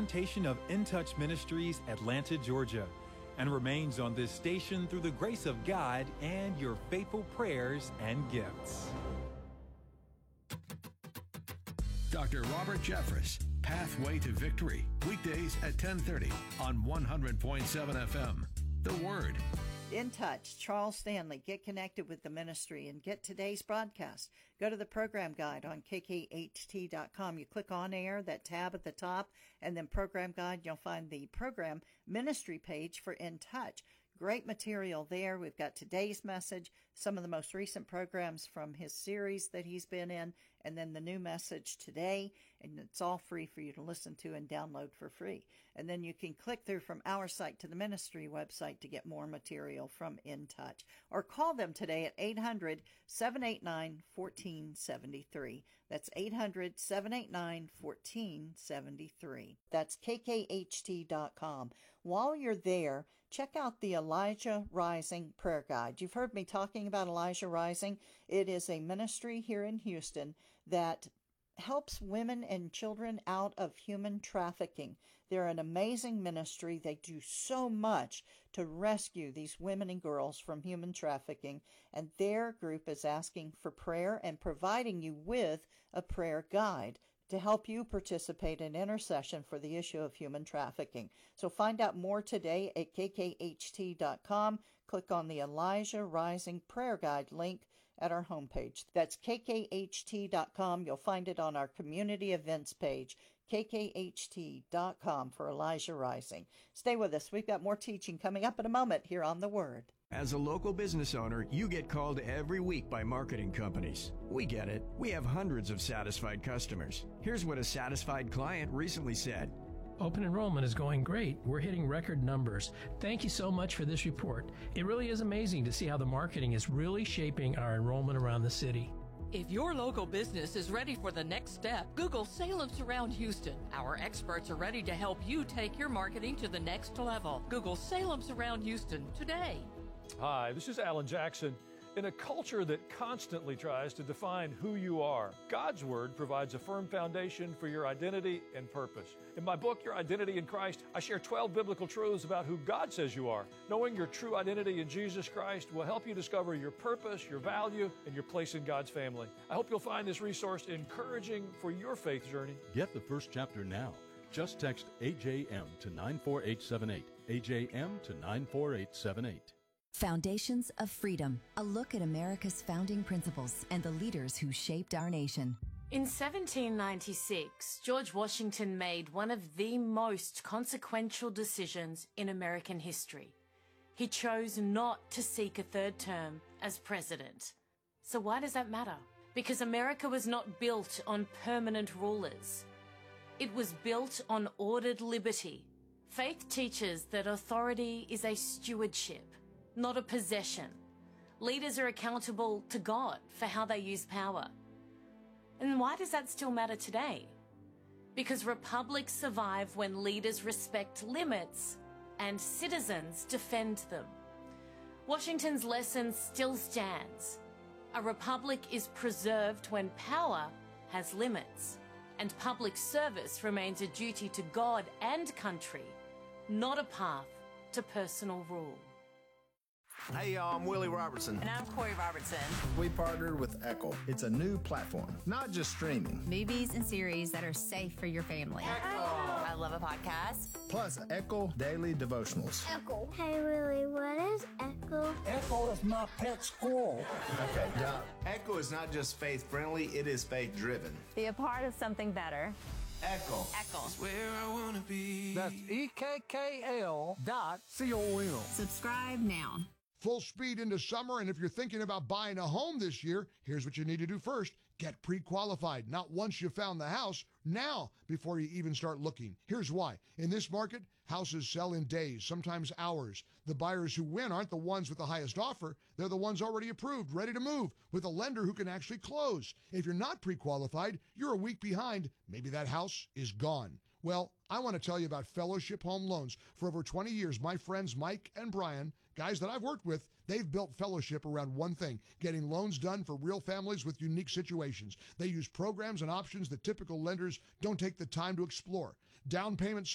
presentation of In Touch Ministries, Atlanta, Georgia, and remains on this station through the grace of God and your faithful prayers and gifts. Dr. Robert Jeffress, Pathway to Victory, weekdays at 10:30 on 100.7 FM. The Word. In Touch, Charles Stanley. Get connected with the ministry and get today's broadcast. Go to the program guide on kkht.com. You click on air, that tab at the top, and then program guide. You'll find the program ministry page for In Touch. Great material there. We've got today's message, some of the most recent programs from his series that he's been in, and then the new message today. And it's all free for you to listen to and download for free. And then you can click through from our site to the ministry website to get more material from In Touch. Or call them today at 800-789-1473. That's 800-789-1473. That's kkht.com. While you're there, check out the Elijah Rising Prayer Guide. You've heard me talking about Elijah Rising. It is a ministry here in Houston that helps women and children out of human trafficking. They're an amazing ministry. They do so much to rescue these women and girls from human trafficking, and their group is asking for prayer and providing you with a prayer guide to help you participate in intercession for the issue of human trafficking. So find out more today at kkht.com. Click on the Elijah Rising Prayer Guide link at our homepage. That's kkht.com. You'll find it on our community events page, kkht.com, for Elijah Rising. Stay with us. We've got more teaching coming up in a moment here on The Word. As a local business owner, you get called every week by marketing companies. We get it. We have hundreds of satisfied customers. Here's what a satisfied client recently said. Open enrollment is going great. We're hitting record numbers. Thank you so much for this report. It really is amazing to see how the marketing is really shaping our enrollment around the city. If your local business is ready for the next step, Google Salem Surround Houston. Our experts are ready to help you take your marketing to the next level. Google Salem Surround Houston today. Hi, this is Alan Jackson. In a culture that constantly tries to define who you are, God's Word provides a firm foundation for your identity and purpose. In my book, Your Identity in Christ, I share 12 biblical truths about who God says you are. Knowing your true identity in Jesus Christ will help you discover your purpose, your value, and your place in God's family. I hope you'll find this resource encouraging for your faith journey. Get the first chapter now. Just text AJM to 94878. AJM to 94878. Foundations of Freedom, a look at America's founding principles and the leaders who shaped our nation. In 1796, George Washington made one of the most consequential decisions in American history. He chose not to seek a third term as president. So why does that matter? Because America was not built on permanent rulers. It was built on ordered liberty. Faith teaches that authority is a stewardship, not a possession. Leaders are accountable to God for how they use power. And why does that still matter today? Because republics survive when leaders respect limits and citizens defend them. Washington's lesson still stands. A republic is preserved when power has limits, and public service remains a duty to God and country, not a path to personal rule. Hey y'all, I'm Willie Robertson. And I'm Corey Robertson. We partnered with Echo. It's a new platform, not just streaming. Movies and series that are safe for your family. Echo. I love a podcast. Plus Echo Daily Devotionals. Echo. Hey Willie, what is Echo? Echo is my pet squirrel. Okay, Doc. Echo is not just faith-friendly, it is faith-driven. Be a part of something better. Echo. Echo. That's where I want to be. That's EKKL.com. Subscribe now. Full speed into summer, and if you're thinking about buying a home this year, here's what you need to do first. Get pre-qualified, not once you found the house, now before you even start looking. Here's why. In this market, houses sell in days, sometimes hours. The buyers who win aren't the ones with the highest offer. They're the ones already approved, ready to move, with a lender who can actually close. If you're not pre-qualified, you're a week behind. Maybe that house is gone. Well, I want to tell you about Fellowship Home Loans. For over 20 years, my friends Mike and Brian, guys that I've worked with, they've built Fellowship around one thing, getting loans done for real families with unique situations. They use programs and options that typical lenders don't take the time to explore. Down payments